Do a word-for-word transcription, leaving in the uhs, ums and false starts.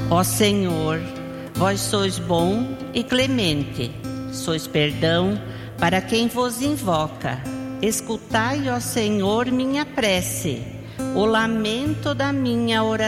Ó Senhor, vós sois bom e clemente, sois perdão para quem vos invoca. Escutai, ó Senhor, minha prece, o lamento da minha oração.